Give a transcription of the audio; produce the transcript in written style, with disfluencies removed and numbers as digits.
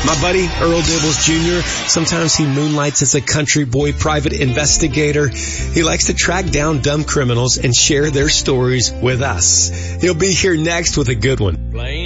My buddy, Earl Dibbles Jr., sometimes he moonlights as a country boy private investigator. He likes to track down dumb criminals and share their stories with us. He'll be here next with a good one.